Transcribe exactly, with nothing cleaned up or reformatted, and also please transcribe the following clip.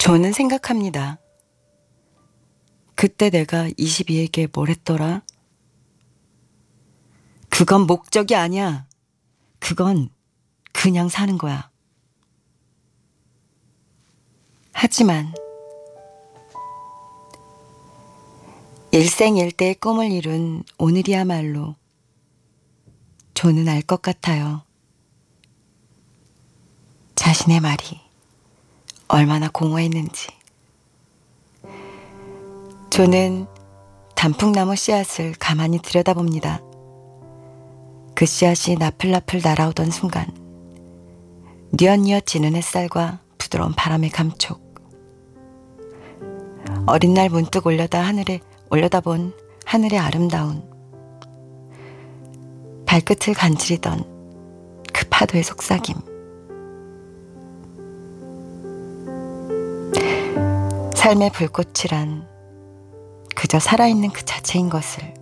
저는 생각합니다. 그때 내가 이십이에게 뭘 했더라? 그건 목적이 아니야. 그건 그냥 사는 거야. 하지만 일생일대의 꿈을 이룬 오늘이야말로 조는 알 것 같아요. 자신의 말이 얼마나 공허했는지. 조는 단풍나무 씨앗을 가만히 들여다봅니다. 그 씨앗이 나풀나풀 날아오던 순간 뉘엿뉘엿 지는 햇살과 부드러운 바람의 감촉, 어린 날 문득 올려다 하늘에 올려다본 하늘의 아름다운, 발끝을 간지리던 그 파도의 속삭임. 삶의 불꽃이란 그저 살아있는 그 자체인 것을